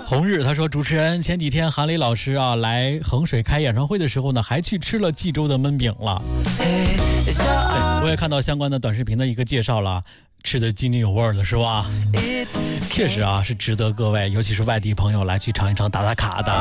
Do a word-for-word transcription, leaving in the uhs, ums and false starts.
红日他说，主持人前几天韩磊老师啊来衡水开演唱会的时候呢，还去吃了冀州的焖饼了。对，我也看到相关的短视频的一个介绍了，吃得津津有味了，是吧？确实啊，是值得各位，尤其是外地朋友来去尝一尝打打卡的。